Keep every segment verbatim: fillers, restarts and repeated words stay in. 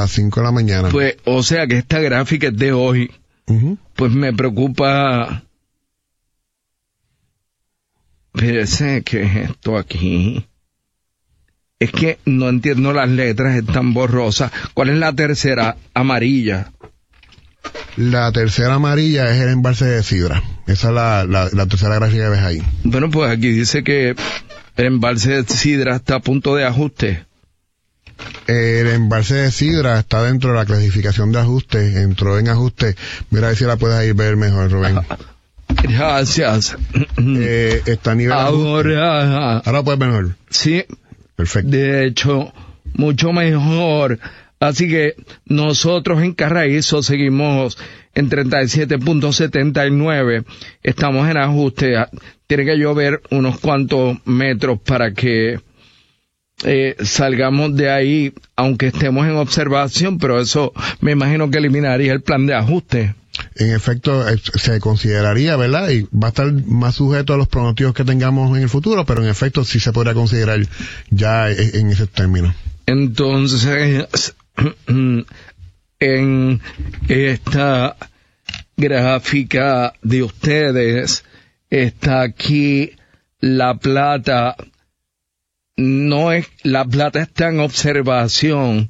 a cinco de la mañana. Pues, o sea que esta gráfica es de hoy. Uh-huh. Pues me preocupa... Fíjese que es esto aquí. Es que no entiendo las letras, están borrosas. ¿Cuál es la tercera? Amarilla. La tercera amarilla es el embalse de Sidra. Esa es la, la, la tercera gráfica que ves ahí. Bueno, pues aquí dice que el embalse de Sidra está a punto de ajuste. El embalse de Sidra está dentro de la clasificación de ajuste. Entró en ajuste. Mira a ver si la puedes ahí ver mejor, Rubén. Gracias. Eh, está a nivel Ahora... Ahora puedes ver mejor. Sí. Perfecto. De hecho, mucho mejor. Así que nosotros en Carraízo seguimos en treinta y siete punto setenta y nueve. Estamos en ajuste. Tiene que llover unos cuantos metros para que eh, salgamos de ahí, aunque estemos en observación, pero eso me imagino que eliminaría el plan de ajuste. En efecto, se consideraría, ¿verdad? Y va a estar más sujeto a los pronósticos que tengamos en el futuro, pero en efecto sí se podría considerar ya en ese término. Entonces, en esta gráfica de ustedes está aquí la plata. No es, la plata está en observación.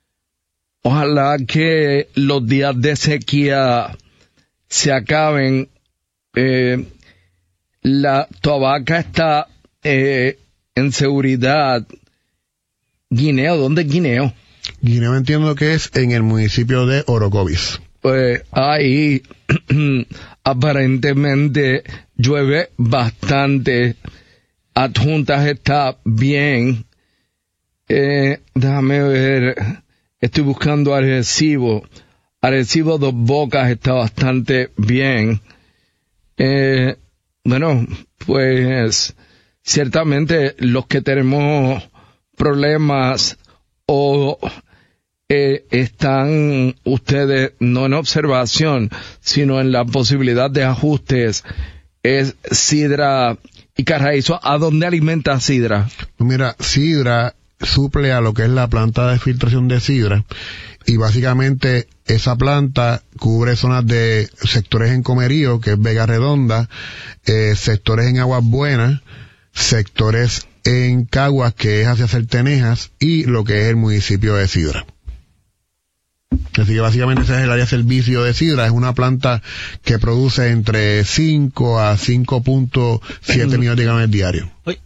Ojalá que los días de sequía se acaben. Eh, la Toabaca está eh, en seguridad. Guineo, ¿dónde es Guineo? Guineo entiendo que es en el municipio de Orocovis. Pues ahí aparentemente llueve bastante. Adjuntas está bien. Eh, déjame ver. Estoy buscando Arecibo. Arecibo Dos Bocas está bastante bien. Eh, bueno, pues ciertamente los que tenemos problemas o eh, están ustedes no en observación, sino en la posibilidad de ajustes, es Sidra y Carraízo. ¿A dónde alimenta Sidra? Mira, Sidra suple a lo que es la planta de filtración de Sidra, y básicamente esa planta cubre zonas de sectores en Comerío, que es Vega Redonda, eh, sectores en Aguas Buenas, sectores en Caguas, que es hacia Certenejas, y lo que es el municipio de Sidra. Así que básicamente ese es el área de servicio de Sidra. Es una planta que produce entre cinco a cinco punto siete millones de galones diarios.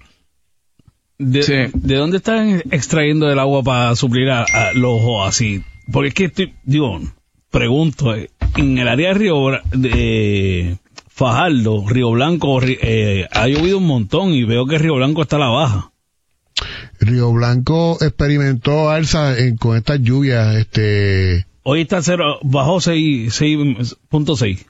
¿De, sí. ¿De dónde están extrayendo el agua para suplir a, a los así? Porque es que estoy, digo, pregunto, en el área de Río de Fajardo, Río Blanco, eh, ha llovido un montón y veo que Río Blanco está a la baja. Río Blanco experimentó alza en, con estas lluvias. este Hoy está cero, bajó seis punto seis.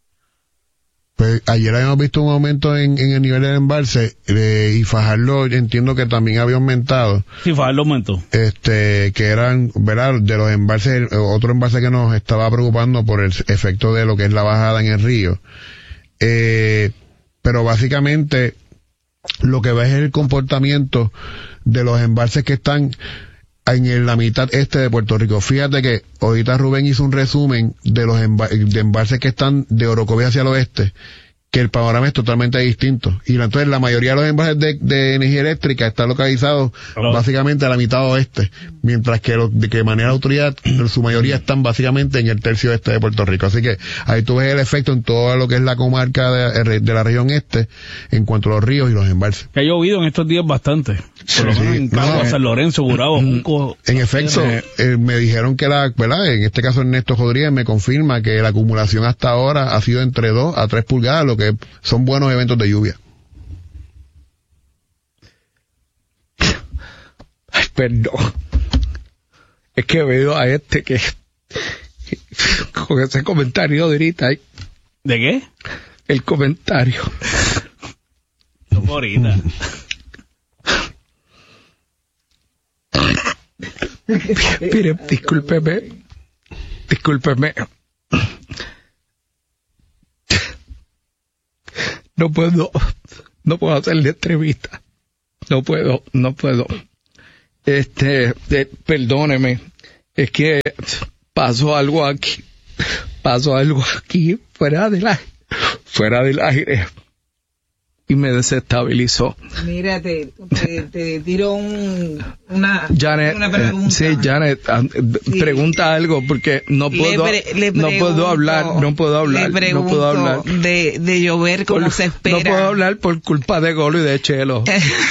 Pues ayer habíamos visto un aumento en, en el nivel del embalse, eh, y Fajardo entiendo que también había aumentado. Sí, Fajardo aumentó. Este, que eran, ¿verdad? De los embalses, otro embalse que nos estaba preocupando por el efecto de lo que es la bajada en el río. Eh, pero básicamente lo que ves es el comportamiento de los embalses que están en la mitad este de Puerto Rico. Fíjate que ahorita Rubén hizo un resumen de los emba de embalses que están de Orocovis hacia el oeste, que el panorama es totalmente distinto. Y entonces la mayoría de los embalses de, de energía eléctrica están localizados Hello. básicamente a la mitad oeste, mientras que los de que manera autoridad, su mayoría están básicamente en el tercio este de Puerto Rico. Así que ahí tú ves el efecto en todo lo que es la comarca de, de la región este, en cuanto a los ríos y los embalses. Que ha llovido en estos días bastante. Por lo menos en Cabo, San Lorenzo, Gurabo, Junco. En efecto, eh, me dijeron que la, ¿verdad? En este caso Ernesto Rodríguez me confirma que la acumulación hasta ahora ha sido entre dos a tres pulgadas, lo que son buenos eventos de lluvia. Ay, perdón. Es que veo a este que con ese comentario de ahorita. ¿eh? ¿De qué? El comentario. No, ahorita. Mire, discúlpeme. Discúlpeme. No puedo, no puedo hacerle entrevista. No puedo, no puedo. Este, eh, perdóneme. es que pasó algo aquí, pasó algo aquí fuera del aire, fuera del aire. Y me desestabilizó. Mira, te, te, te tiro un, una, Janet, una pregunta. Sí, Janet, sí. Pregunta algo porque no puedo, le pre, le no puedo hablar, no puedo hablar, no puedo hablar. De, de llover como por, se espera. No puedo hablar por culpa de Golo y de Chelo.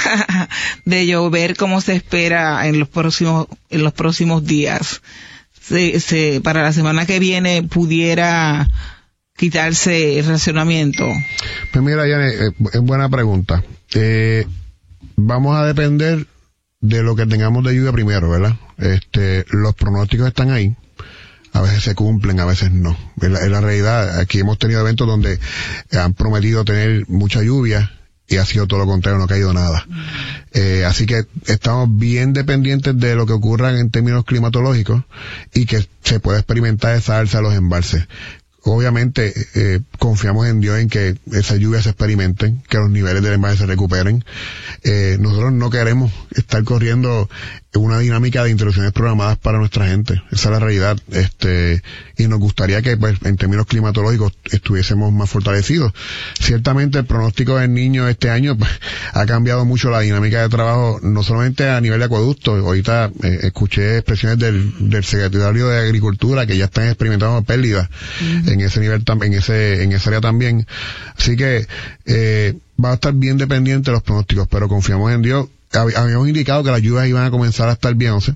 De llover como se espera en los próximos, en los próximos días. Se, se, para la semana que viene pudiera quitarse el racionamiento. Pues mira, Janet, es buena pregunta. Eh, vamos a depender de lo que tengamos de lluvia primero, ¿verdad? Este, los pronósticos están ahí. A veces se cumplen, a veces no. Es la, es la realidad. Aquí hemos tenido eventos donde han prometido tener mucha lluvia y ha sido todo lo contrario, no ha caído nada. Eh, así que estamos bien dependientes de lo que ocurra en términos climatológicos y que se pueda experimentar esa alza de los embalses. Obviamente, eh, confiamos en Dios en que esas lluvias se experimenten, que los niveles del embalse se recuperen. Eh, nosotros no queremos estar corriendo una dinámica de interrupciones programadas para nuestra gente. Esa es la realidad. Este, y nos gustaría que, pues, en términos climatológicos estuviésemos más fortalecidos. Ciertamente el pronóstico del niño este año, pues, ha cambiado mucho la dinámica de trabajo, no solamente a nivel de acueducto. Ahorita eh, escuché expresiones del, del secretario de Agricultura que ya están experimentando pérdidas uh-huh. en ese nivel, en ese, en esa área también. Así que, eh, va a estar bien dependiente de los pronósticos, pero confiamos en Dios. Habíamos indicado que las lluvias iban a comenzar hasta el viernes.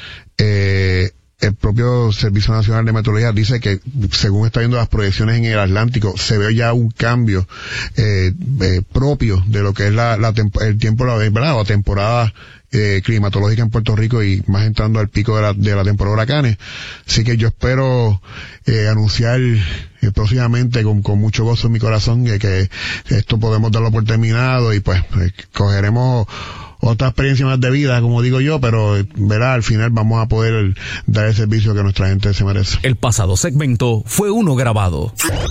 Eh, el propio Servicio Nacional de Meteorología dice que, según está viendo las proyecciones en el Atlántico, se ve ya un cambio eh, eh, propio de lo que es la, la temp- el tiempo, ¿verdad? La temporada eh, climatológica en Puerto Rico y más entrando al pico de la, de la temporada de huracanes. Así que yo espero eh, anunciar eh, próximamente con, con mucho gozo en mi corazón eh, que esto podemos darlo por terminado y pues eh, cogeremos otra experiencia más de vida, como digo yo, pero verá, al final vamos a poder dar el servicio que nuestra gente se merece. El pasado segmento fue uno grabado.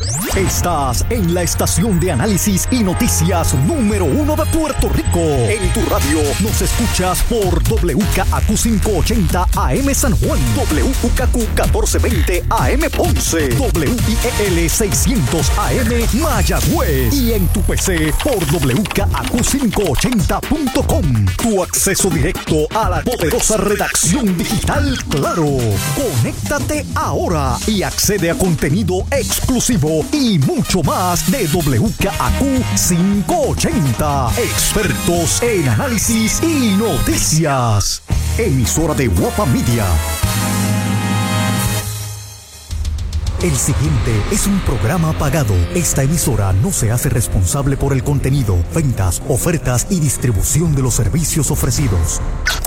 Estás en la estación de análisis y noticias número uno de Puerto Rico. En tu radio nos escuchas por W K A Q quinientos ochenta A M San Juan, W U K Q catorce veinte A M Ponce, W I E L seiscientos A M Mayagüez y en tu P C por W K A Q quinientos ochenta punto com. Tu acceso directo a la poderosa redacción digital Claro. Conéctate ahora y accede a contenido exclusivo y mucho más de W K A Q quinientos ochenta. Expertos en análisis y noticias. Emisora de Guapa Media. El siguiente es un programa pagado. Esta emisora no se hace responsable por el contenido, ventas, ofertas y distribución de los servicios ofrecidos.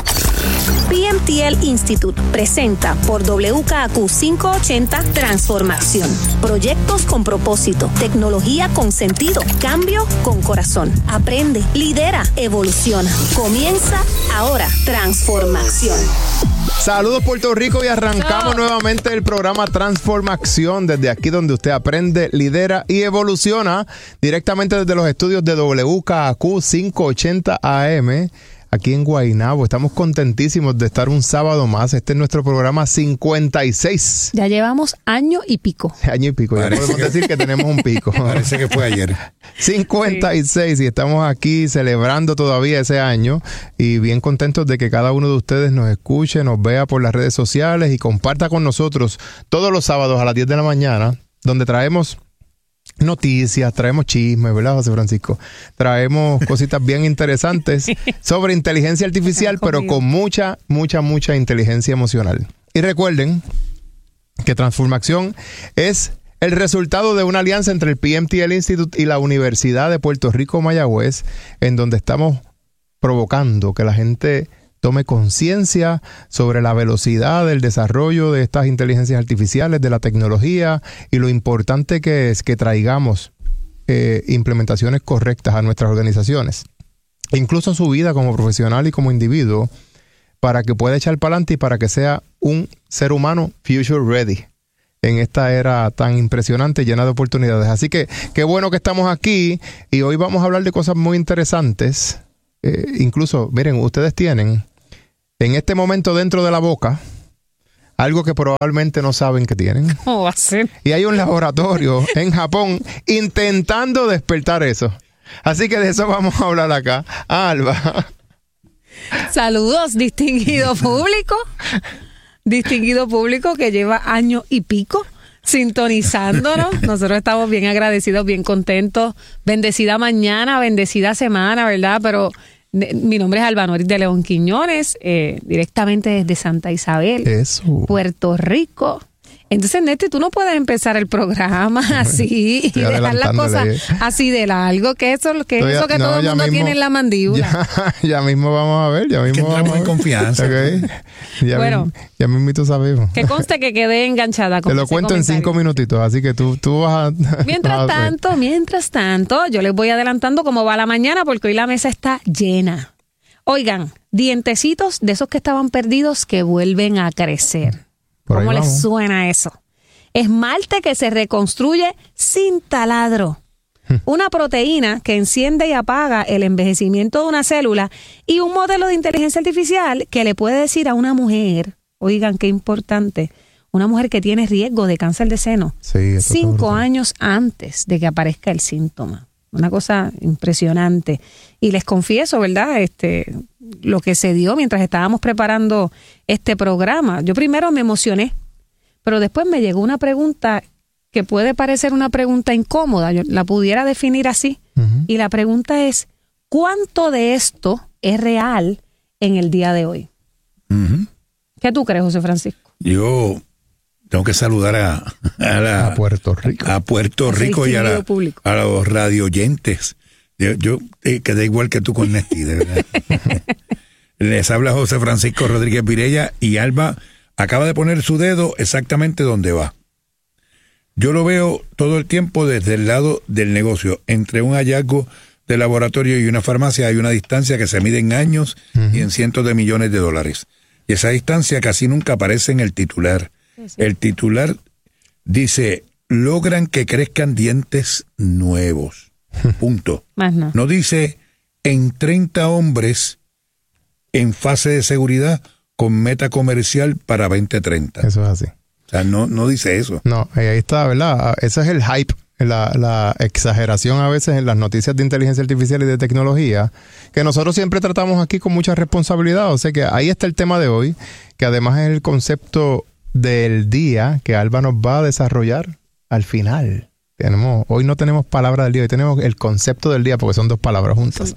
P M T L Institute presenta por W K A Q quinientos ochenta Transformación. Proyectos con propósito, tecnología con sentido, cambio con corazón. Aprende, lidera, evoluciona. Comienza ahora. Transformación. Saludos Puerto Rico y arrancamos oh. nuevamente el programa Transformación desde aquí donde usted aprende, lidera y evoluciona directamente desde los estudios de W K A Q quinientos ochenta A M aquí en Guaynabo. Estamos contentísimos de estar un sábado más. Este es nuestro programa cincuenta y seis. Ya llevamos año y pico. Año y pico. Ya podemos que... decir que tenemos un pico. Parece que fue ayer. cincuenta y seis sí. Y estamos aquí celebrando todavía ese año y bien contentos de que cada uno de ustedes nos escuche, nos vea por las redes sociales y comparta con nosotros todos los sábados a las diez de la mañana, donde traemos noticias, traemos chismes, ¿verdad, José Francisco? Traemos cositas bien interesantes sobre inteligencia artificial, pero con mucha, mucha, mucha inteligencia emocional. Y recuerden que Transformación es el resultado de una alianza entre el P M T L Institute y la Universidad de Puerto Rico Mayagüez, en donde estamos provocando que la gente tome conciencia sobre la velocidad del desarrollo de estas inteligencias artificiales, de la tecnología y lo importante que es que traigamos eh, implementaciones correctas a nuestras organizaciones, incluso a su vida como profesional y como individuo, para que pueda echar para adelante y para que sea un ser humano future ready en esta era tan impresionante, llena de oportunidades. Así que qué bueno que estamos aquí y hoy vamos a hablar de cosas muy interesantes. Eh, incluso, miren, ustedes tienen en este momento dentro de la boca algo que probablemente no saben que tienen. ¿Cómo va a ser? Y hay un laboratorio en Japón intentando despertar eso. Así que de eso vamos a hablar acá. Alba. Saludos, distinguido público. Distinguido público que lleva año y pico sintonizándonos. Nosotros estamos bien agradecidos, bien contentos. Bendecida mañana, bendecida semana, ¿verdad? Pero de, mi nombre es Alba Noris de León Quiñones, eh, directamente desde Santa Isabel, Eso. Puerto Rico. Entonces, Néstor, tú no puedes empezar el programa así y dejar las cosas así de largo, que eso, que Estoy, eso que no, todo el mundo mismo, tiene en la mandíbula. Ya, ya mismo vamos a ver, ya mismo que vamos a ver. en confianza. Okay. Ya bueno, mismo, ya mismito sabemos. Que conste que quedé enganchada con Te lo cuento comentario. En cinco minutitos, así que tú, tú vas a... Mientras vas tanto, a mientras tanto, yo les voy adelantando cómo va la mañana, porque hoy la mesa está llena. Oigan, dientecitos de esos que estaban perdidos que vuelven a crecer. Por ¿Cómo les suena eso? Esmalte que se reconstruye sin taladro. Una proteína que enciende y apaga el envejecimiento de una célula y un modelo de inteligencia artificial que le puede decir a una mujer, oigan qué importante, una mujer que tiene riesgo de cáncer de seno, sí, cinco años antes de que aparezca el síntoma. Una cosa impresionante. Y les confieso, ¿verdad? Este, lo que se dio mientras estábamos preparando este programa. Yo primero me emocioné, pero después me llegó una pregunta que puede parecer una pregunta incómoda. Yo la pudiera definir así. Uh-huh. Y la pregunta es, ¿cuánto de esto es real en el día de hoy? Uh-huh. ¿Qué tú crees, José Francisco? Yo tengo que saludar a, a, la, a Puerto Rico, a Puerto Rico y a, la, a los radioyentes. Yo, yo eh, quedé igual que tú con Nesti, de verdad. Les habla José Francisco Rodríguez Virella y Alba acaba de poner su dedo exactamente donde va. Yo lo veo todo el tiempo desde el lado del negocio. Entre un hallazgo de laboratorio y una farmacia hay una distancia que se mide en años uh-huh. y en cientos de millones de dólares. Y esa distancia casi nunca aparece en el titular. Sí, sí. El titular dice, logran que crezcan dientes nuevos. Punto. Más no. No dice, en treinta hombres en fase de seguridad con meta comercial para veinte treinta. Eso es así. O sea, no, no dice eso. No, ahí está, ¿verdad? Ese es el hype, la, la exageración a veces en las noticias de inteligencia artificial y de tecnología, que nosotros siempre tratamos aquí con mucha responsabilidad. O sea que ahí está el tema de hoy, que además es el concepto del día que Alba nos va a desarrollar al final. Tenemos, hoy no tenemos palabra del día, hoy tenemos el concepto del día porque son dos palabras juntas.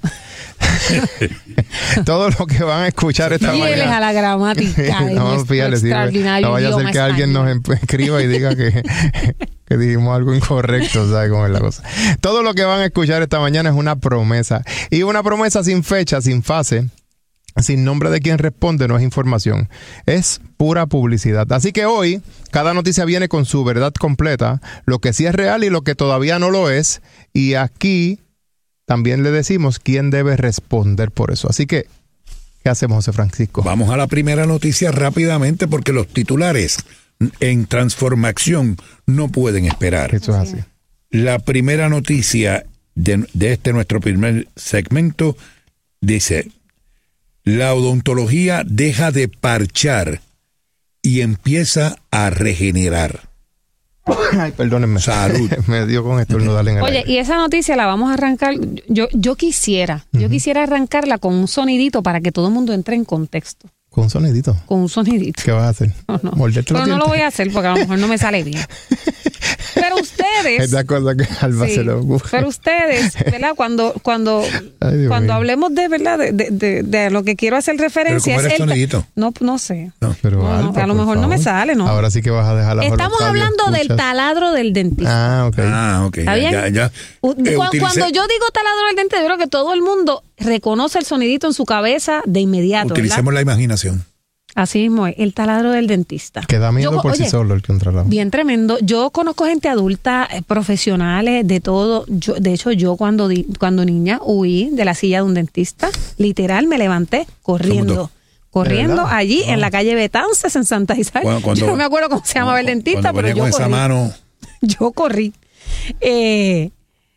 Todo lo que van a escuchar esta Fieles mañana. a la gramática de no, nuestro fíjale, extraordinario no vaya a ser que español. alguien nos escriba y diga que, que dijimos algo incorrecto, ¿sabes cómo es la cosa? Todo lo que van a escuchar esta mañana es una promesa. Y una promesa sin fecha, sin fase, sin nombre de quien responde, no es información. Es pura publicidad. Así que hoy, cada noticia viene con su verdad completa, lo que sí es real y lo que todavía no lo es. Y aquí también le decimos quién debe responder por eso. Así que, ¿qué hacemos, José Francisco? Vamos a la primera noticia rápidamente porque los titulares en transformación no pueden esperar. Eso es así. La primera noticia de, de este nuestro primer segmento dice: la odontología deja de parchar y empieza a regenerar. Ay, perdónenme. Salud. Me dio con estornudar en el Oye, aire. y esa noticia la vamos a arrancar. Yo, yo quisiera, uh-huh. yo quisiera arrancarla con un sonidito para que todo el mundo entre en contexto. ¿Con un sonidito? Con un sonidito. ¿Qué vas a hacer? No, no. ¿Morderte los Pero no lo dientes? voy a hacer porque a lo mejor no me sale bien. Pero ustedes... Esta cosa que Alba sí, se le ocurre. Pero ustedes, ¿verdad? Cuando cuando Ay, cuando mío. hablemos de, ¿verdad? De, de, de, de lo que quiero hacer referencia... ¿Pero cómo era el sonidito? No, no sé. No, pero no, Alba, no, a lo mejor favor. no me sale, ¿no? Ahora sí que vas a dejar la Estamos hablando del taladro del dentista. Ah, ok. Ah, ok. ¿Está bien? Ya, ya. U- Eh, Cuando, utilicé- cuando yo digo taladro del dentista, yo creo que todo el mundo reconoce el sonidito en su cabeza de inmediato, ¿verdad? Utilicemos la imaginación. Así mismo es, el taladro del dentista. Que da miedo Yo, por oye, sí solo el contralado. Bien tremendo. Yo conozco gente adulta, eh, profesionales, de todo. Yo, de hecho, yo cuando di- cuando niña huí de la silla de un dentista. Literal, me levanté corriendo. Somos Corriendo ¿De verdad? allí Oh. en la calle Betances, en Santa Isabel. Bueno, cuando- yo no me acuerdo cómo se llamaba el dentista, Cuando pero venía yo con corrí. esa mano. Yo corrí. Eh,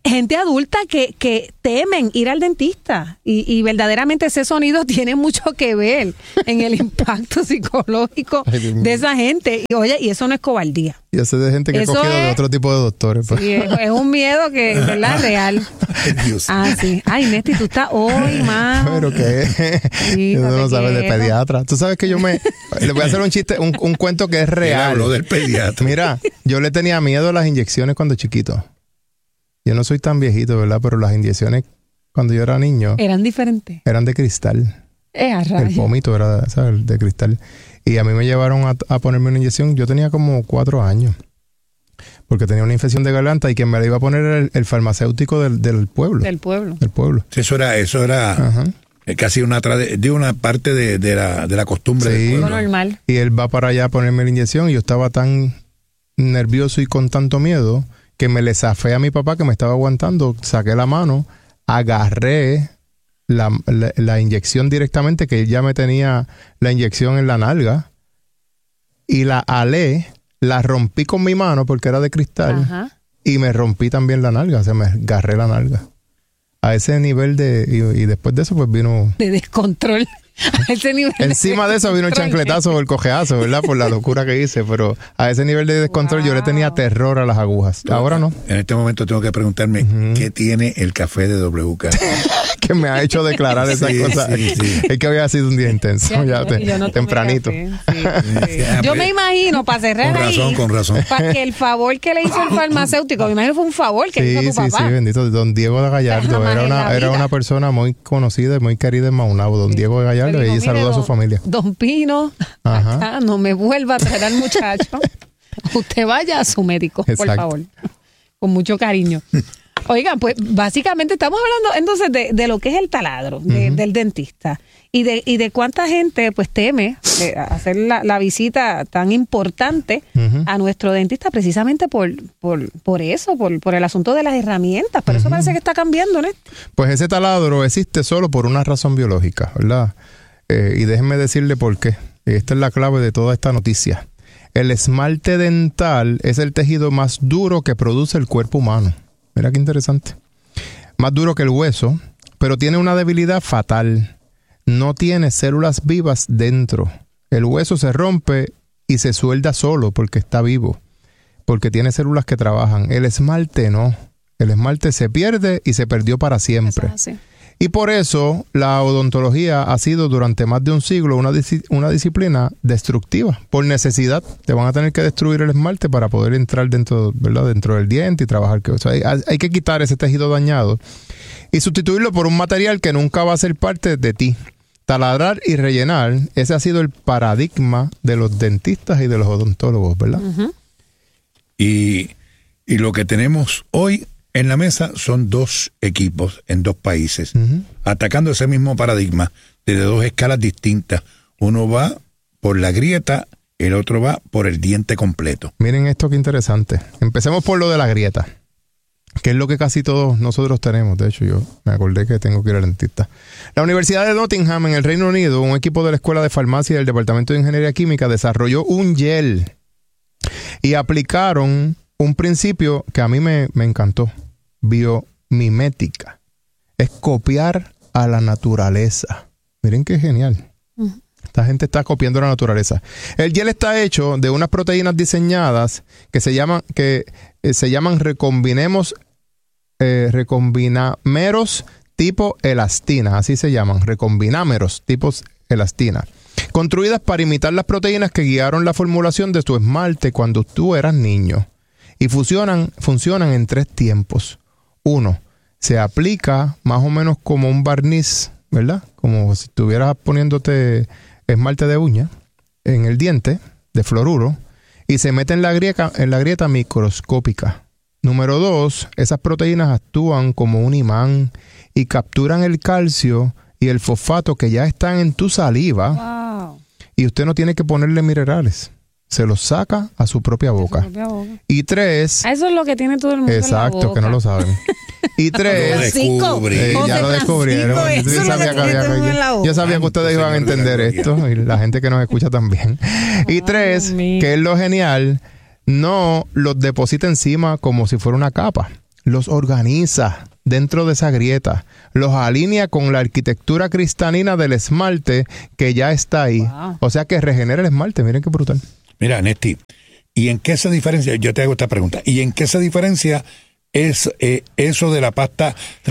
gente adulta que, que temen ir al dentista y, y verdaderamente ese sonido tiene mucho que ver en el impacto psicológico de esa gente. Y oye, y eso no es cobardía. Yo sé de gente que eso ha cogido es, de otro tipo de doctores. Pues. Sí, es, es un miedo que es verdad real. Ah, sí. Ay, Nesti, tú estás hoy más. Pero que sí, tú no sabes de pediatra. Tú sabes que yo me le voy a hacer un chiste, un, un cuento que es real. Hablo del pediatra. Mira, yo le tenía miedo a las inyecciones cuando chiquito. Yo no soy tan viejito, ¿verdad? Pero las inyecciones cuando yo era niño eran diferentes. Eran de cristal. Eh, a El vómito era, ¿sabes? De cristal. Y a mí me llevaron a, a ponerme una inyección. Yo tenía como cuatro años. Porque tenía una infección de garganta y quien me la iba a poner era el, el farmacéutico del, del pueblo. Del pueblo. Del pueblo. Eso era, eso era Ajá. casi una, de una parte de, de, la, de la costumbre. Sí. Del pueblo. Normal. Y él va para allá a ponerme la inyección y yo estaba tan nervioso y con tanto miedo que me le zafé a mi papá que me estaba aguantando, saqué la mano, agarré la, la, la inyección directamente, que él ya me tenía la inyección en la nalga, y la alé, la rompí con mi mano porque era de cristal. Ajá. Y me rompí también la nalga, o sea, me agarré la nalga. A ese nivel de... Y, y después de eso pues vino... De descontrol. A ese nivel Encima de eso vino el chancletazo o el cojeazo, ¿verdad? Por la locura que hice, pero a ese nivel de descontrol wow. Yo le tenía terror a las agujas. Ahora no. En este momento tengo que preguntarme, uh-huh. ¿qué tiene el café de W K? Que me ha hecho declarar esas sí, cosas. Sí, sí. Es que había sido un día intenso, ya, ya te, yo no tempranito. Sí, sí. Yo me imagino, para cerrar con razón, ahí, con razón. para que el favor que le hizo el farmacéutico, me imagino fue un favor que sí, hizo tu sí, papá. Sí, bendito. Don Diego de Gallardo era una, era una persona muy conocida y muy querida en Maunabo. Don sí. Diego de Gallardo, y ella saluda a su familia. Don Pino, acá, no me vuelva a traer al muchacho. Usted vaya a su médico, Exacto. por favor. Con mucho cariño. Oigan, pues básicamente estamos hablando entonces de, de lo que es el taladro, de, uh-huh. del dentista. Y de, y de cuánta gente pues teme eh, hacer la, la visita tan importante uh-huh. a nuestro dentista precisamente por, por, por eso, por, por el asunto de las herramientas. Pero uh-huh. eso parece que está cambiando, ¿no? Pues ese taladro existe solo por una razón biológica, ¿verdad? Eh, y déjenme decirle por qué. Esta es la clave de toda esta noticia. El esmalte dental es el tejido más duro que produce el cuerpo humano. Mira qué interesante. Más duro que el hueso, pero tiene una debilidad fatal. No tiene células vivas dentro. El hueso se rompe y se suelda solo porque está vivo, porque tiene células que trabajan. El esmalte no. El esmalte se pierde y se perdió para siempre. Y por eso la odontología ha sido durante más de un siglo una, dis- una disciplina destructiva. Por necesidad, te van a tener que destruir el esmalte para poder entrar dentro, ¿verdad? dentro del diente y trabajar. O sea, hay, hay que quitar ese tejido dañado y sustituirlo por un material que nunca va a ser parte de ti. Taladrar y rellenar, ese ha sido el paradigma de los dentistas y de los odontólogos, ¿verdad? Uh-huh. Y, y lo que tenemos hoy en la mesa son dos equipos en dos países, uh-huh. atacando ese mismo paradigma desde dos escalas distintas. Uno va por la grieta, el otro va por el diente completo. Miren esto qué interesante. Empecemos por lo de la grieta, que es lo que casi todos nosotros tenemos. De hecho, yo me acordé que tengo que ir al dentista. La Universidad de Nottingham, en el Reino Unido, un equipo de la Escuela de Farmacia y del Departamento de Ingeniería Química desarrolló un gel y aplicaron un principio que a mí me, me encantó. Biomimética. Es copiar a la naturaleza. Miren qué genial. Uh-huh. Esta gente está copiando la naturaleza. El gel está hecho de unas proteínas diseñadas que se llaman, que, eh, se llaman recombinemos, eh, recombinameros tipo elastina. Así se llaman. Recombinameros tipos elastina. Construidas para imitar las proteínas que guiaron la formulación de tu esmalte cuando tú eras niño. Y funcionan, funcionan en tres tiempos. Uno, se aplica más o menos como un barniz, ¿verdad? Como si estuvieras poniéndote esmalte de uña en el diente de fluoruro y se mete en la grieta, en la grieta microscópica. Número dos, esas proteínas actúan como un imán y capturan el calcio y el fosfato que ya están en tu saliva. Wow. Y usted no tiene que ponerle minerales. Se los saca a su propia boca. Su propia boca. Y tres... Eso es lo que tiene todo el mundo exacto, en la boca. Que no lo saben. Y tres... Lo eh, ya lo descubrieron. Yo sabía, que, había, yo, yo sabía que ustedes iban a entender esto y la gente que nos escucha también. Y tres, que es lo genial, no los deposita encima como si fuera una capa. los organiza dentro de esa grieta, los alinea con la arquitectura cristalina del esmalte que ya está ahí. Wow. O sea que regenera el esmalte, miren qué brutal. Mira, Nesti, ¿y en qué se diferencia? Yo te hago esta pregunta. ¿Y en qué se diferencia es eh, eso de la pasta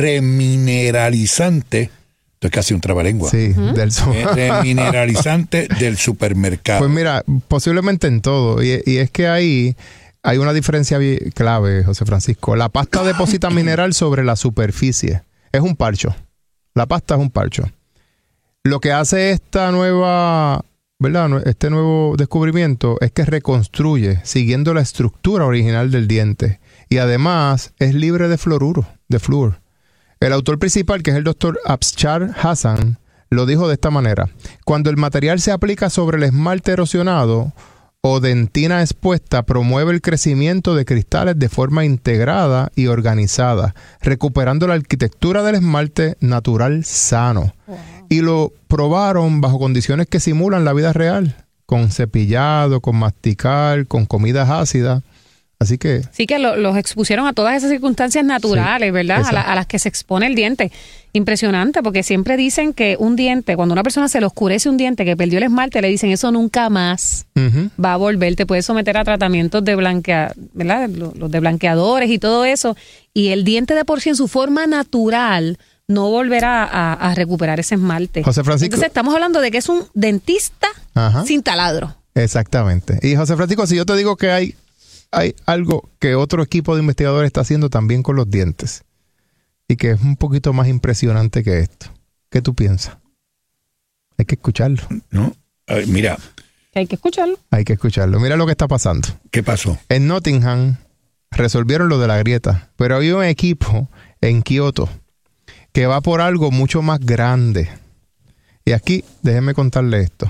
remineralizante? Esto es casi un trabalengua. Sí, uh-huh. del eh, remineralizante del supermercado. Pues mira, posiblemente en todo. Y, y es que ahí hay una diferencia clave, José Francisco. La pasta deposita mineral sobre la superficie. Es un parcho. La pasta es un parcho. Lo que hace esta nueva, ¿verdad? Este nuevo descubrimiento es que reconstruye siguiendo la estructura original del diente. Y además es libre de fluoruro, de flúor. El autor principal, que es el doctor Afshar Hassan, lo dijo de esta manera. Cuando el material se aplica sobre el esmalte erosionado o dentina expuesta, promueve el crecimiento de cristales de forma integrada y organizada, recuperando la arquitectura del esmalte natural sano. Wow. Y lo probaron bajo condiciones que simulan la vida real, con cepillado, con masticar, con comidas ácidas. Así que... Sí, que lo, los expusieron a todas esas circunstancias naturales, sí, ¿verdad? A, la, a las que se expone el diente. Impresionante, porque siempre dicen que un diente, cuando a una persona se le oscurece un diente que perdió el esmalte, le dicen eso nunca más uh-huh. va a volver. Te puedes someter a tratamientos de blanquea, ¿verdad? Los, los de blanqueadores y todo eso. Y el diente de por sí en su forma natural no volverá a, a recuperar ese esmalte. José Francisco. Entonces estamos hablando de que es un dentista uh-huh. sin taladro. Exactamente. Y José Francisco, si yo te digo que hay hay algo que otro equipo de investigadores está haciendo también con los dientes y que es un poquito más impresionante que esto. ¿Qué tú piensas? Hay que escucharlo. No, Ay, mira. Hay que escucharlo. Hay que escucharlo. Mira lo que está pasando. ¿Qué pasó? En Nottingham resolvieron lo de la grieta, pero hay un equipo en Kioto que va por algo mucho más grande. Y aquí, déjenme contarle esto.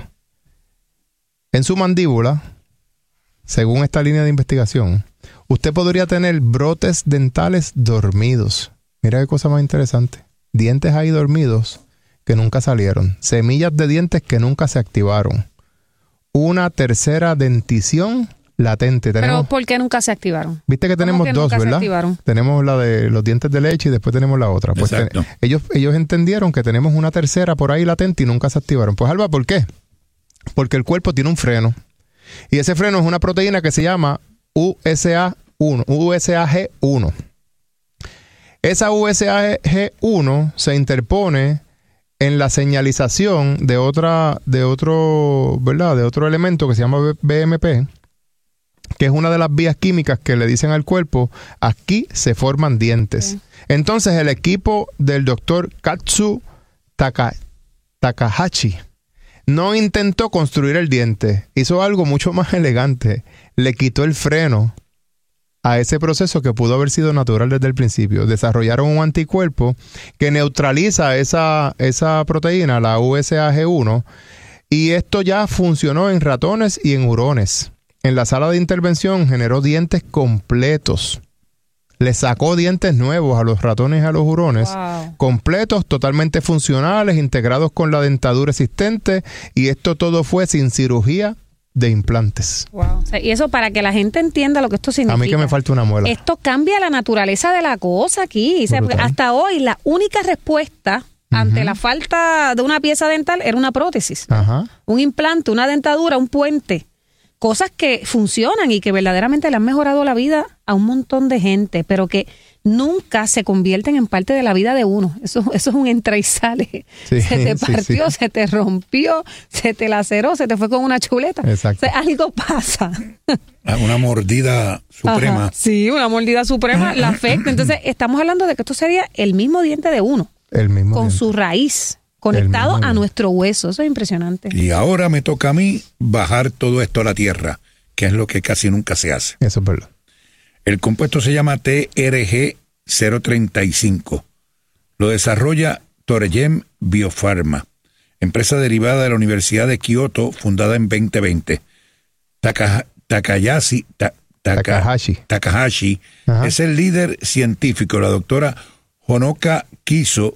En su mandíbula, según esta línea de investigación, usted podría tener brotes dentales dormidos. Mira qué cosa más interesante. Dientes ahí dormidos que nunca salieron. Semillas de dientes que nunca se activaron. Una tercera dentición latente. ¿Pero por qué nunca se activaron? Viste que tenemos que dos, ¿verdad? Tenemos la de los dientes de leche y después tenemos la otra. Pues ten, ellos, ellos entendieron que tenemos una tercera por ahí latente y nunca se activaron. Pues Alba, ¿por qué? Porque el cuerpo tiene un freno. Y ese freno es una proteína que se llama U S A uno, U S A G uno. Esa U S A G uno se interpone en la señalización de otra, de otro, ¿verdad? De otro elemento que se llama B M P, que es una de las vías químicas que le dicen al cuerpo, aquí se forman dientes. Okay. Entonces el equipo del doctor Katsu Taka, Takahashi no intentó construir el diente, hizo algo mucho más elegante. Le quitó el freno a ese proceso que pudo haber sido natural desde el principio. Desarrollaron un anticuerpo que neutraliza esa, esa proteína, la U S A G uno, y esto ya funcionó en ratones y en hurones. En la sala de intervención generó dientes completos. Le sacó dientes nuevos a los ratones y a los hurones, wow. completos, totalmente funcionales, integrados con la dentadura existente, y esto todo fue sin cirugía de implantes. Wow. O sea, y eso para que la gente entienda lo que esto significa. A mí que me falta una muela. Esto cambia la naturaleza de la cosa aquí. O sea, hasta hoy la única respuesta uh-huh. ante la falta de una pieza dental era una prótesis, uh-huh. un implante, una dentadura, un puente. Cosas que funcionan y que verdaderamente le han mejorado la vida a un montón de gente, pero que nunca se convierten en parte de la vida de uno. Eso, eso es un entra y sale. Sí, se te partió, sí, sí. se te rompió, se te laceró, se te fue con una chuleta. Exacto. O sea, algo pasa. Una mordida suprema. Ajá, sí, una mordida suprema la afecta. Entonces, estamos hablando de que esto sería el mismo diente de uno. El mismo Con diente. su raíz. Conectado a nuestro hueso. Eso es impresionante. Y ahora me toca a mí bajar todo esto a la tierra, que es lo que casi nunca se hace. Eso es verdad. El compuesto se llama T R G cero treinta y cinco. Lo desarrolla Toregem Biopharma, empresa derivada de la Universidad de Kioto, fundada en veinte veinte. Taka, Takayashi, ta, taka, Takahashi, Takahashi es el líder científico. La doctora Honoka Kiso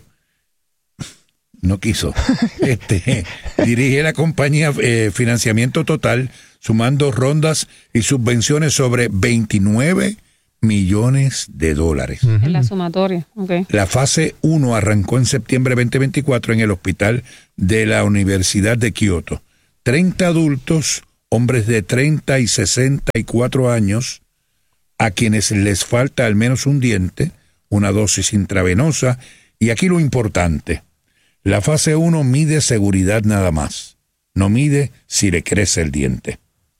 No quiso. Este, dirige la compañía eh, Financiamiento Total, sumando rondas y subvenciones sobre veintinueve millones de dólares. Uh-huh. En la sumatoria, okay. La fase uno arrancó en septiembre veinte veinticuatro en el hospital de la Universidad de Kioto. treinta adultos, hombres de treinta y sesenta y cuatro años, a quienes les falta al menos un diente, una dosis intravenosa, y aquí lo importante, la fase uno mide seguridad nada más, no mide si le crece el diente.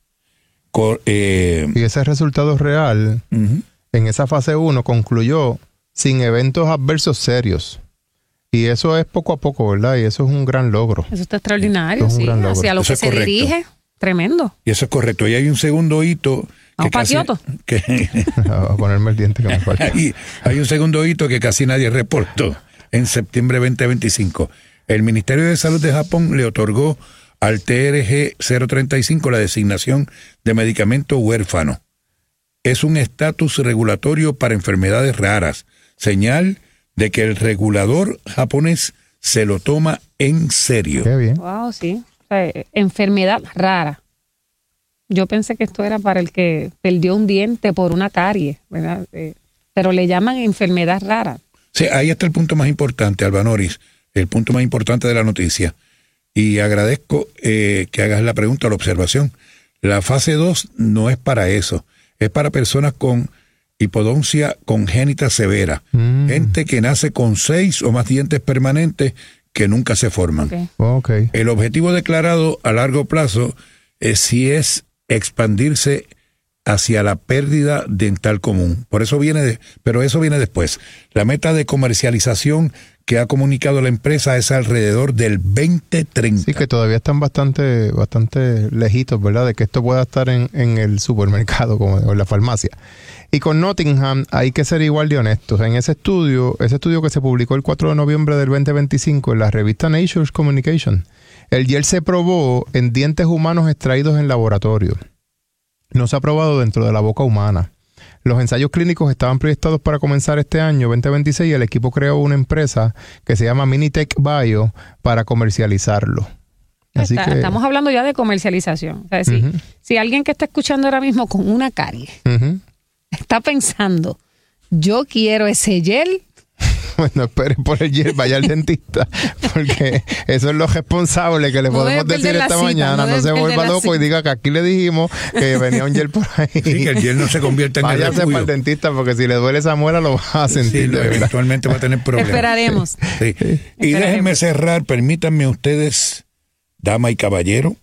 Cor, eh, y ese resultado real, uh-huh. en esa fase uno concluyó sin eventos adversos serios. Y eso es poco a poco, ¿verdad? Y eso es un gran logro. Eso está extraordinario, sí. Hacia lo que se dirige, tremendo. Y eso es correcto. Y hay un segundo hito... Vamos para Kioto. Que, a ponerme el diente que me falta. hay, hay un segundo hito que casi nadie reportó. En septiembre veinte veinticinco, el Ministerio de Salud de Japón le otorgó al T R G cero treinta y cinco la designación de medicamento huérfano. Es un estatus regulatorio para enfermedades raras, señal de que el regulador japonés se lo toma en serio. Qué bien. Wow, sí. O sea, enfermedad rara. Yo pensé que esto era para el que perdió un diente por una carie, ¿verdad? Eh, pero le llaman enfermedad rara. Sí, ahí está el punto más importante, Alba Noris, el punto más importante de la noticia. Y agradezco eh, que hagas la pregunta o la observación. La fase dos no es para eso. Es para personas con hipodoncia congénita severa. Mm. Gente que nace con seis o más dientes permanentes que nunca se forman. Okay. Okay. El objetivo declarado a largo plazo es si es expandirse hacia la pérdida dental común. Por eso viene, de, pero eso viene después. La meta de comercialización que ha comunicado la empresa es alrededor del veinte treinta. Sí, que todavía están bastante, bastante lejitos, ¿verdad? De que esto pueda estar en, en el supermercado como o en la farmacia. Y con Nottingham hay que ser igual de honestos. En ese estudio, ese estudio que se publicó el cuatro de noviembre del veinte veinticinco en la revista Nature Communication, el gel se probó en dientes humanos extraídos en laboratorio. No se ha probado dentro de la boca humana. Los ensayos clínicos estaban proyectados para comenzar este año, veinte veintiséis, y el equipo creó una empresa que se llama Minitech Bio para comercializarlo. Así está, que, estamos hablando ya de comercialización. O sea, si, uh-huh. si alguien que está escuchando ahora mismo con una carie uh-huh. está pensando, yo quiero ese gel... Bueno, espere por el gel, vaya al dentista, porque eso es lo responsable que le no podemos decir esta cita, mañana. No, no se vuelva loco cita. Y diga que aquí le dijimos que venía un gel por ahí. Sí, que el gel no se convierta en Váyase el refugio. Para el dentista, porque si le duele esa muela lo va a sentir. Sí, eventualmente va a tener problemas. Esperaremos. Sí. Sí. Y Esperaremos. Déjenme cerrar, permítanme ustedes, dama y caballero,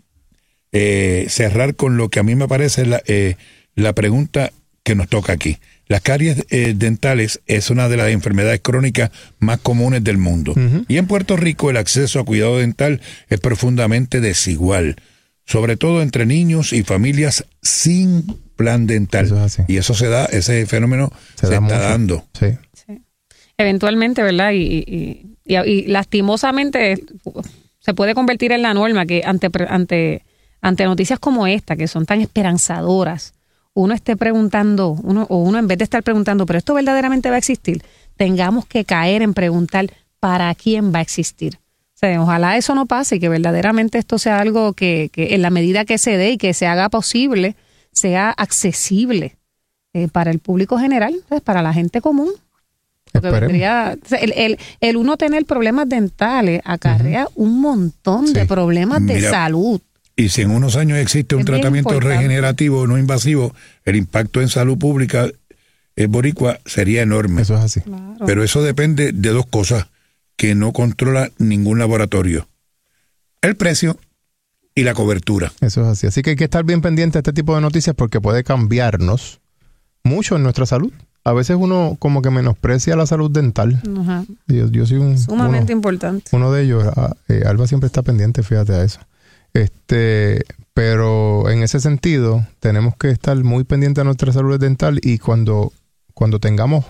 eh, cerrar con lo que a mí me parece la, eh, la pregunta que nos toca aquí. Las caries eh, dentales es una de las enfermedades crónicas más comunes del mundo. Uh-huh. Y en Puerto Rico el acceso a cuidado dental es profundamente desigual, sobre todo entre niños y familias sin plan dental. Eso es así. Y eso se da, ese fenómeno se, se da está mucho. dando. Sí. Sí. Eventualmente, ¿verdad? Y, y, y, y lastimosamente se puede convertir en la norma que ante, ante, ante noticias como esta, que son tan esperanzadoras, uno esté preguntando, uno o uno en vez de estar preguntando, ¿pero esto verdaderamente va a existir? Tengamos que caer en preguntar ¿para quién va a existir? O sea, ojalá eso no pase y que verdaderamente esto sea algo que, que en la medida que se dé y que se haga posible, sea accesible eh, para el público general, ¿sabes? Para la gente común. Porque vendría, o sea, el, el, el uno tener problemas dentales acarrea uh-huh. un montón sí. de problemas Mira. de salud. Y si en unos años existe un es tratamiento regenerativo no invasivo, el impacto en salud pública en boricua sería enorme. Eso es así. Claro. Pero eso depende de dos cosas que no controla ningún laboratorio. El precio y la cobertura. Eso es así. Así que hay que estar bien pendiente de este tipo de noticias porque puede cambiarnos mucho en nuestra salud. A veces uno como que menosprecia la salud dental. Uh-huh. Yo, yo soy un... Sumamente uno, importante. Uno de ellos. Eh, Alba siempre está pendiente, fíjate a eso. Este, pero en ese sentido tenemos que estar muy pendientes de nuestra salud dental y cuando, cuando tengamos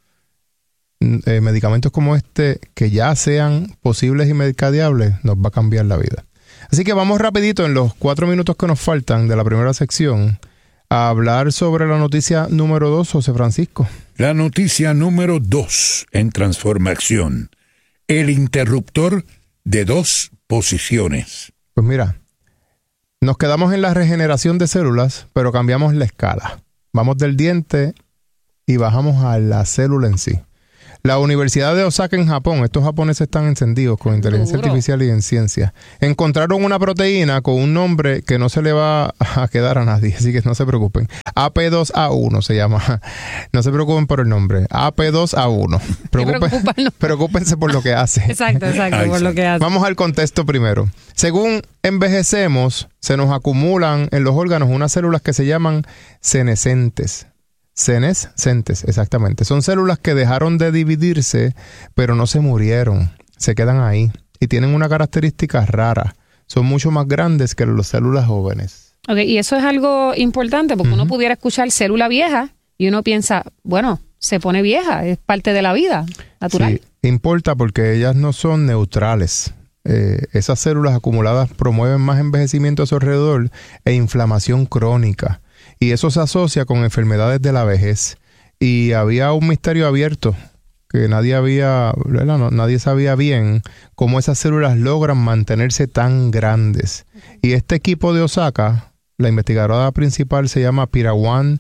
eh, medicamentos como este que ya sean posibles y mercadeables, nos va a cambiar la vida. Así que vamos rapidito en los cuatro minutos que nos faltan de la primera sección a hablar sobre la noticia número dos, José Francisco. La noticia número dos en Transformación. El interruptor de dos posiciones. Pues mira, nos quedamos en la regeneración de células, pero cambiamos la escala. Vamos del diente y bajamos a la célula en sí. La Universidad de Osaka en Japón, estos japoneses están encendidos con inteligencia Duro. artificial y en ciencia, encontraron una proteína con un nombre que no se le va a quedar a nadie, así que no se preocupen. A P dos A uno se llama. No se preocupen por el nombre. A P dos A uno. Preocupen, preocúpense por lo que hace. Exacto, exacto, Ay, por sí. lo que hace. Vamos al contexto primero. Según envejecemos, se nos acumulan en los órganos unas células que se llaman senescentes. Senescentes, exactamente. Son células que dejaron de dividirse, pero no se murieron. Se quedan ahí. Y tienen una característica rara. Son mucho más grandes que las células jóvenes. Ok, y eso es algo importante porque uh-huh. uno pudiera escuchar célula vieja y uno piensa, bueno, se pone vieja, es parte de la vida natural. Sí, importa porque ellas no son neutrales. Eh, esas células acumuladas promueven más envejecimiento a su alrededor e inflamación crónica. Y eso se asocia con enfermedades de la vejez. Y había un misterio abierto que nadie había, no, nadie sabía bien cómo esas células logran mantenerse tan grandes. Y este equipo de Osaka, la investigadora principal se llama Pirawan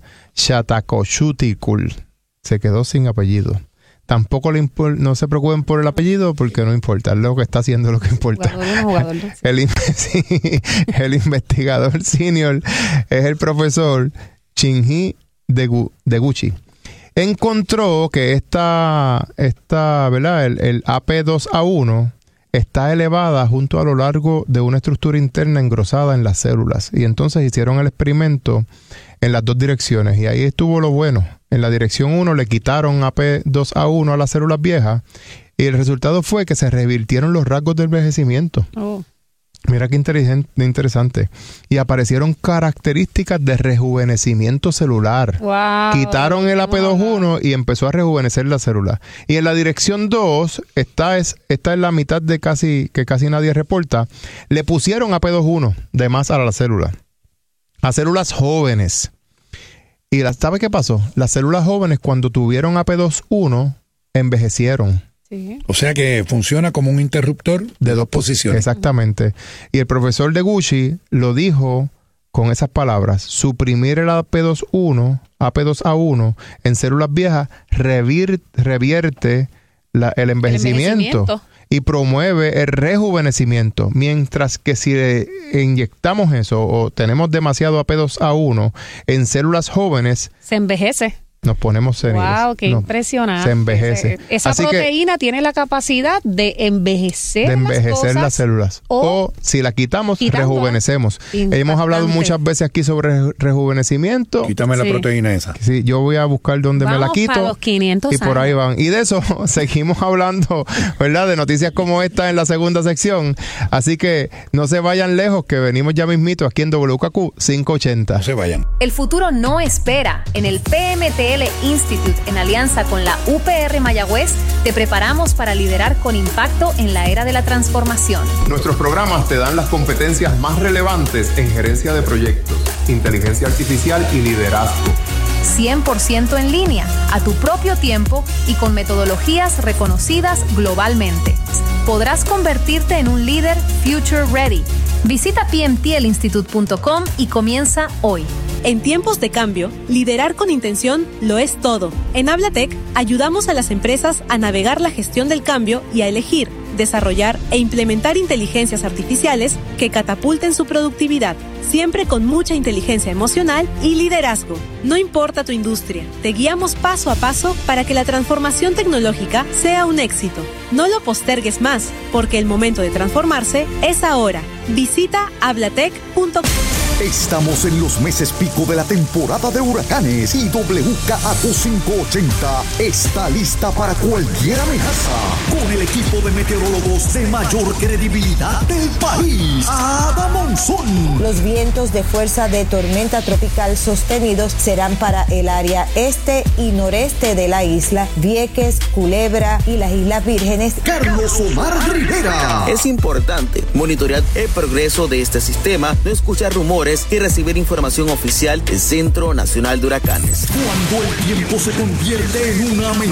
Shatakochutikul. Se quedó sin apellido. Tampoco le impo- no se preocupen por el apellido porque no importa, es lo que está haciendo lo que importa. Jugador, jugador, sí. el, sí, el investigador senior es el profesor Shinji Degu- Deguchi. Encontró que esta, esta ¿verdad? El, el A P dos A uno está elevada junto a lo largo de una estructura interna engrosada en las células. Y entonces hicieron el experimento en las dos direcciones. Y ahí estuvo lo bueno. En la dirección uno le quitaron A P dos A uno a las células viejas y el resultado fue que se revirtieron los rasgos del envejecimiento. Oh. Mira qué interesante. Y aparecieron características de rejuvenecimiento celular. Wow. Quitaron el A P dos A uno y empezó a rejuvenecer la célula. Y en la dirección dos, esta es, esta es la mitad de casi que casi nadie reporta, le pusieron A P dos A uno de más a la célula. A células jóvenes. Y la, ¿sabe qué pasó? Las células jóvenes cuando tuvieron A P dos A uno envejecieron. Sí. O sea que funciona como un interruptor de dos posiciones. Exactamente. Y el profesor Deguchi lo dijo con esas palabras: suprimir el A P dos A uno, A P dos A uno en células viejas revir, revierte la, el, envejecimiento el envejecimiento y promueve el rejuvenecimiento. Mientras que si le inyectamos eso o tenemos demasiado A P dos A uno en células jóvenes, se envejece. Nos ponemos seniles. Wow, qué no, impresionante. Se envejece. Esa Así proteína tiene la capacidad de envejecer, de envejecer las, cosas, las células. O, o si la quitamos, rejuvenecemos. Hemos hablado muchas veces aquí sobre rejuvenecimiento. Quítame sí. la proteína esa. Sí, yo voy a buscar dónde Vamos me la quito. para los quinientos y por ahí años. van. Y de eso seguimos hablando, ¿verdad? De noticias como esta en la segunda sección. Así que no se vayan lejos, que venimos ya mismito aquí en W K Q quinientos ochenta. No se vayan. El futuro no espera. En el P M T L Institute, en alianza con la U P R Mayagüez, te preparamos para liderar con impacto en la era de la transformación. Nuestros programas te dan las competencias más relevantes en gerencia de proyectos, inteligencia artificial y liderazgo. cien por ciento en línea, a tu propio tiempo y con metodologías reconocidas globalmente. Podrás convertirte en un líder future ready. Visita P M T L institute punto com y comienza hoy. En tiempos de cambio, liderar con intención lo es todo. En Hablatec ayudamos a las empresas a navegar la gestión del cambio y a elegir, desarrollar e implementar inteligencias artificiales que catapulten su productividad, siempre con mucha inteligencia emocional y liderazgo. No importa tu industria, te guiamos paso a paso para que la transformación tecnológica sea un éxito. No lo postergues más, porque el momento de transformarse es ahora. Visita hablatec punto com. Estamos en los meses pico de la temporada de huracanes y W K A Q quinientos ochenta está lista para cualquier amenaza con el equipo de meteorólogos de mayor credibilidad del país, Ada Monzón. Los vientos de fuerza de tormenta tropical sostenidos serán para el área este y noreste de la isla, Vieques, Culebra y las Islas Vírgenes. Carlos Omar Rivera. Es importante monitorear el progreso de este sistema, no escuchar rumores y recibir información oficial del Centro Nacional de Huracanes. Cuando el tiempo se convierte en una amenaza,